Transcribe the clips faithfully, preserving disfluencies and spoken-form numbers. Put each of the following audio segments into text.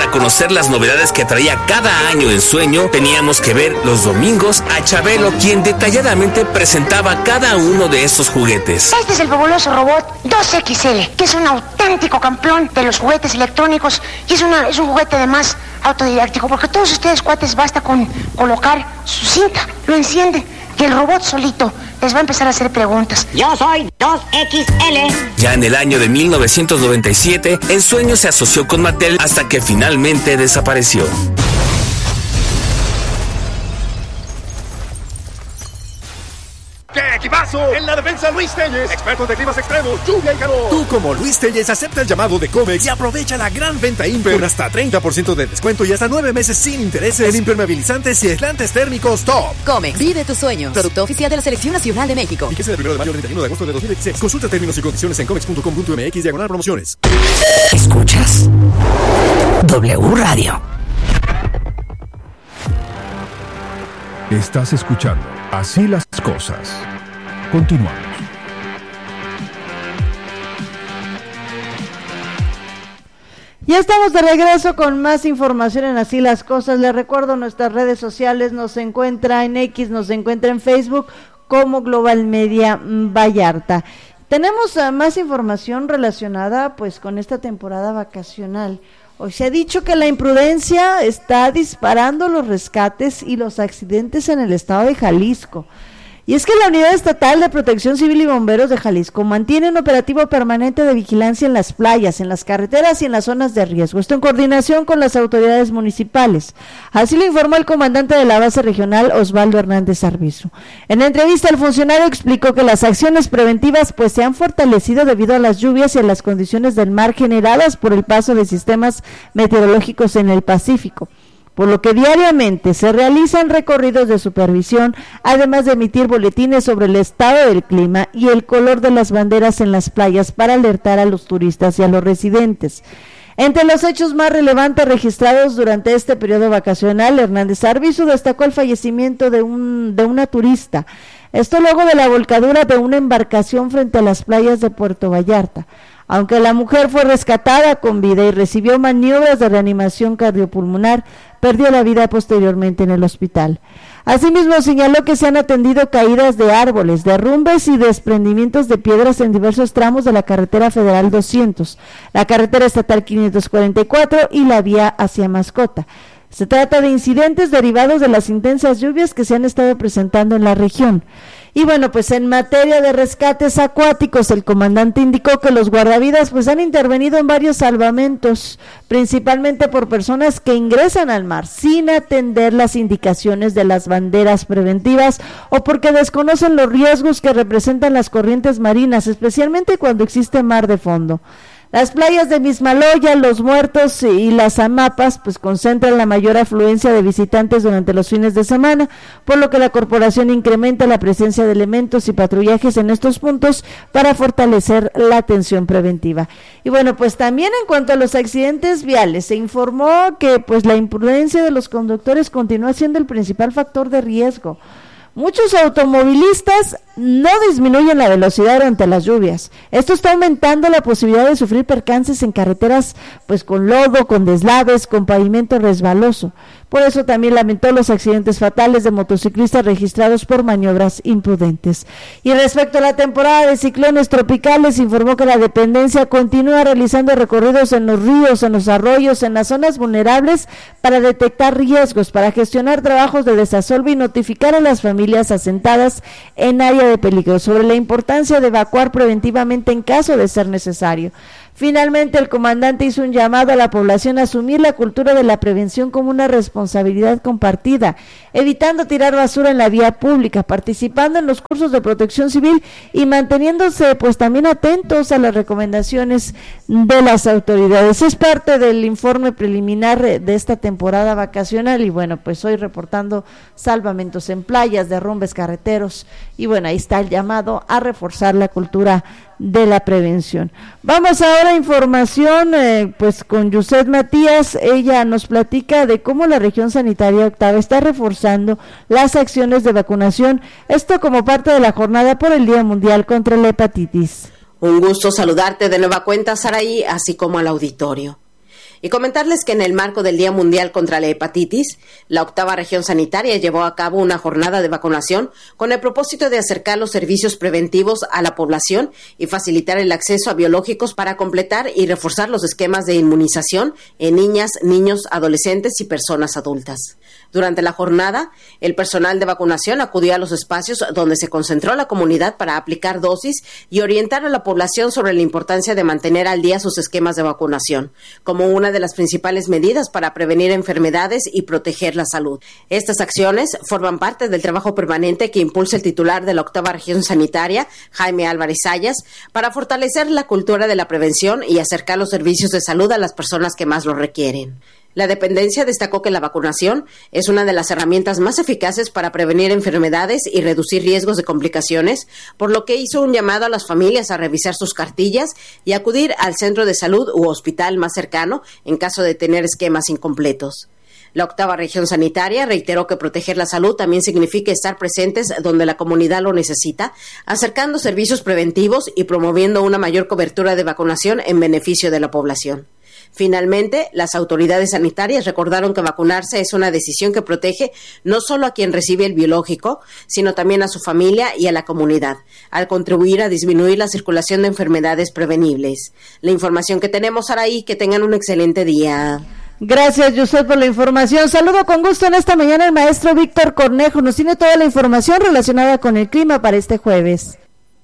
Para conocer las novedades que traía cada año en Sueño, teníamos que ver los domingos a Chabelo, quien detalladamente presentaba cada uno de estos juguetes. Este es el fabuloso robot dos equis ele, que es un auténtico campeón de los juguetes electrónicos y es, una, es un juguete además autodidáctico, porque todos ustedes, cuates, basta con colocar su cinta, lo encienden y el robot solito les va a empezar a hacer preguntas. Yo soy dos equis ele. Ya en el año de mil novecientos noventa y siete, el Sueño se asoció con Mattel hasta que finalmente desapareció. ¡Qué equipazo! En la defensa, Luis Telles, experto de climas extremos, lluvia y calor. Tú, como Luis Telles, acepta el llamado de Comex y aprovecha la gran venta Imper con hasta treinta por ciento de descuento y hasta nueve meses sin intereses en impermeabilizantes y aislantes térmicos top. Comex, vive tus sueños. Producto oficial de la Selección Nacional de México. Fíjese del primero de mayo al treinta y uno de agosto de dos mil dieciséis. Consulta términos y condiciones en comex punto com punto mx diagonal promociones. Escuchas W Radio. Estás escuchando Así las Cosas. Continuamos. Ya estamos de regreso con más información en Así las Cosas. Les recuerdo nuestras redes sociales, nos encuentra en X, nos encuentra en Facebook como Global Media Vallarta. Tenemos uh, más información relacionada pues con esta temporada vacacional. Hoy se ha dicho que la imprudencia está disparando los rescates y los accidentes en el estado de Jalisco. Y es que la Unidad Estatal de Protección Civil y Bomberos de Jalisco mantiene un operativo permanente de vigilancia en las playas, en las carreteras y en las zonas de riesgo. Esto en coordinación con las autoridades municipales. Así lo informó el comandante de la base regional, Osvaldo Hernández Arbizu. En entrevista, el funcionario explicó que las acciones preventivas pues se han fortalecido debido a las lluvias y a las condiciones del mar generadas por el paso de sistemas meteorológicos en el Pacífico, por lo que diariamente se realizan recorridos de supervisión, además de emitir boletines sobre el estado del clima y el color de las banderas en las playas para alertar a los turistas y a los residentes. Entre los hechos más relevantes registrados durante este periodo vacacional, Hernández Arbizu destacó el fallecimiento de un de una turista, esto luego de la volcadura de una embarcación frente a las playas de Puerto Vallarta. Aunque la mujer fue rescatada con vida y recibió maniobras de reanimación cardiopulmonar, perdió la vida posteriormente en el hospital. Asimismo, señaló que se han atendido caídas de árboles, derrumbes y desprendimientos de piedras en diversos tramos de la carretera federal doscientos, la carretera estatal quinientos cuarenta y cuatro y la vía hacia Mascota. Se trata de incidentes derivados de las intensas lluvias que se han estado presentando en la región. Y bueno, pues en materia de rescates acuáticos, el comandante indicó que los guardavidas pues han intervenido en varios salvamentos, principalmente por personas que ingresan al mar sin atender las indicaciones de las banderas preventivas o porque desconocen los riesgos que representan las corrientes marinas, especialmente cuando existe mar de fondo. Las playas de Mismaloya, Los Muertos y Las Amapas pues concentran la mayor afluencia de visitantes durante los fines de semana, por lo que la corporación incrementa la presencia de elementos y patrullajes en estos puntos para fortalecer la atención preventiva. Y bueno, pues también en cuanto a los accidentes viales, se informó que pues la imprudencia de los conductores continúa siendo el principal factor de riesgo. Muchos automovilistas no disminuyen la velocidad durante las lluvias. Esto está aumentando la posibilidad de sufrir percances en carreteras pues con lodo, con deslaves, con pavimento resbaloso. Por eso también lamentó los accidentes fatales de motociclistas registrados por maniobras imprudentes. Y respecto a la temporada de ciclones tropicales, informó que la dependencia continúa realizando recorridos en los ríos, en los arroyos, en las zonas vulnerables para detectar riesgos, para gestionar trabajos de desasolve y notificar a las familias asentadas en área de peligro sobre la importancia de evacuar preventivamente en caso de ser necesario. Finalmente, el comandante hizo un llamado a la población a asumir la cultura de la prevención como una responsabilidad compartida, evitando tirar basura en la vía pública, participando en los cursos de protección civil y manteniéndose pues también atentos a las recomendaciones de las autoridades. Es parte del informe preliminar de esta temporada vacacional y bueno, pues hoy reportando salvamentos en playas, derrumbes carreteros y bueno, ahí está el llamado a reforzar la cultura de la prevención. Vamos ahora a información eh, pues con Yuset Matías. Ella nos platica de cómo la región sanitaria octava está reforzando las acciones de vacunación, esto como parte de la jornada por el Día Mundial contra la Hepatitis. Un gusto saludarte de nueva cuenta, Saraí, así como al auditorio. Y comentarles que en el marco del Día Mundial contra la Hepatitis, la octava región sanitaria llevó a cabo una jornada de vacunación con el propósito de acercar los servicios preventivos a la población y facilitar el acceso a biológicos para completar y reforzar los esquemas de inmunización en niñas, niños, adolescentes y personas adultas. Durante la jornada, el personal de vacunación acudió a los espacios donde se concentró la comunidad para aplicar dosis y orientar a la población sobre la importancia de mantener al día sus esquemas de vacunación, como una de las principales medidas para prevenir enfermedades y proteger la salud. Estas acciones forman parte del trabajo permanente que impulsa el titular de la octava región sanitaria, Jaime Álvarez Sayas, para fortalecer la cultura de la prevención y acercar los servicios de salud a las personas que más lo requieren. La dependencia destacó que la vacunación es una de las herramientas más eficaces para prevenir enfermedades y reducir riesgos de complicaciones, por lo que hizo un llamado a las familias a revisar sus cartillas y acudir al centro de salud u hospital más cercano en caso de tener esquemas incompletos. La octava región sanitaria reiteró que proteger la salud también significa estar presentes donde la comunidad lo necesita, acercando servicios preventivos y promoviendo una mayor cobertura de vacunación en beneficio de la población. Finalmente, las autoridades sanitarias recordaron que vacunarse es una decisión que protege no solo a quien recibe el biológico, sino también a su familia y a la comunidad, al contribuir a disminuir la circulación de enfermedades prevenibles. La información que tenemos, Araí, que tengan un excelente día. Gracias, Yusef, por la información. Saludo con gusto en esta mañana el maestro Víctor Cornejo. Nos tiene toda la información relacionada con el clima para este jueves.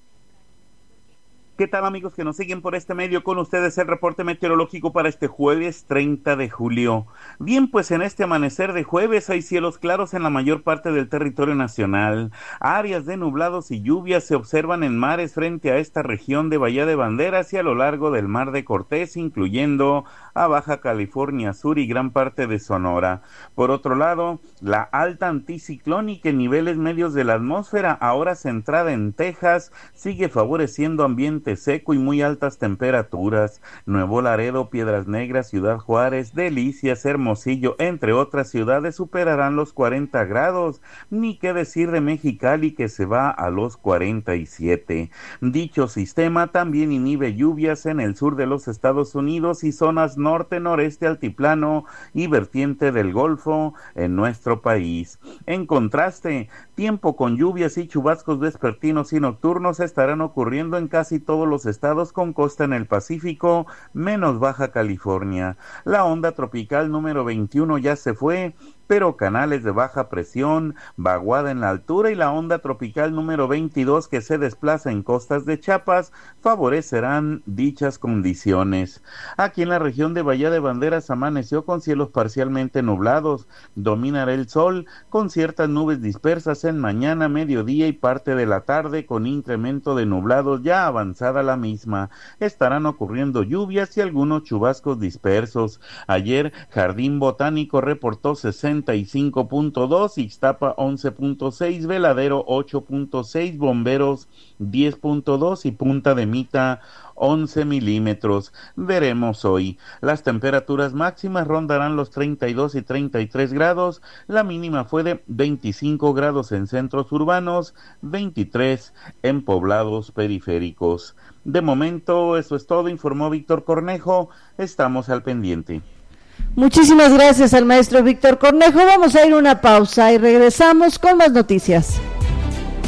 ¿Qué tal, amigos que nos siguen por este medio? Con ustedes el reporte meteorológico para este jueves treinta de julio. Bien, pues en este amanecer de jueves hay cielos claros en la mayor parte del territorio nacional. Áreas de nublados y lluvias se observan en mares frente a esta región de Bahía de Banderas y a lo largo del Mar de Cortés, incluyendo a Baja California Sur y gran parte de Sonora. Por otro lado, la alta anticiclónica en niveles medios de la atmósfera, ahora centrada en Texas, sigue favoreciendo ambiente seco y muy altas temperaturas. Nuevo Laredo, Piedras Negras, Ciudad Juárez, Delicias, Hermosillo, entre otras ciudades superarán los cuarenta grados, ni qué decir de Mexicali, que se va a los cuarenta y siete. Dicho sistema también inhibe lluvias en el sur de los Estados Unidos y zonas norte, noreste, altiplano y vertiente del Golfo en nuestro país. En contraste, tiempo con lluvias y chubascos vespertinos y nocturnos estarán ocurriendo en casi todos los estados con costa en el Pacífico, menos Baja California. La onda tropical número veintiuno ya se fue, pero canales de baja presión, vaguada en la altura y la onda tropical número veintidós que se desplaza en costas de Chiapas favorecerán dichas condiciones. Aquí en la región de Bahía de Banderas amaneció con cielos parcialmente nublados, dominará el sol con ciertas nubes dispersas en mañana, mediodía y parte de la tarde con incremento de nublados ya avanzada la misma. Estarán ocurriendo lluvias y algunos chubascos dispersos. Ayer Jardín Botánico reportó sesenta y cinco punto dos, Ixtapa once punto seis, Veladero ocho punto seis, Bomberos diez punto dos y Punta de Mita once milímetros. Veremos hoy. Las temperaturas máximas rondarán los treinta y dos y treinta y tres grados, la mínima fue de veinticinco grados en centros urbanos, veintitrés en poblados periféricos. De momento eso es todo, informó Víctor Cornejo, estamos al pendiente. Muchísimas gracias al maestro Víctor Cornejo. Vamos a ir a una pausa y regresamos con más noticias.